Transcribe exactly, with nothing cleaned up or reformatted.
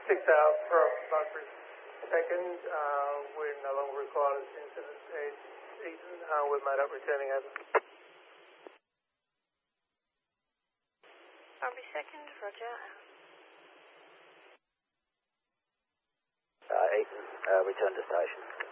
six out from Buckford. Second, uh, we're no longer required as incident aids. Eaton, uh, we're made up returning over. Army second, roger. Uh, Eaton, uh, return to station.